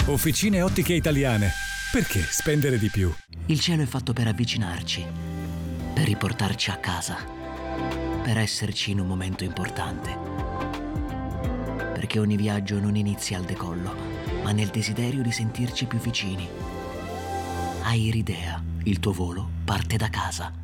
Officine Ottiche Italiane. Perché spendere di più? Il cielo è fatto per avvicinarci, per riportarci a casa, per esserci in un momento importante. Perché ogni viaggio non inizia al decollo, ma nel desiderio di sentirci più vicini. Airidea, il tuo volo parte da casa.